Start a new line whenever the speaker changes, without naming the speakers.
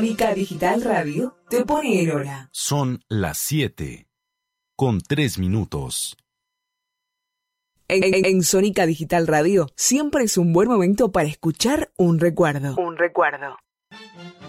Sónica Digital Radio te pone en hora.
Son las 7:03.
En Sónica Digital Radio siempre es un buen momento para escuchar un recuerdo.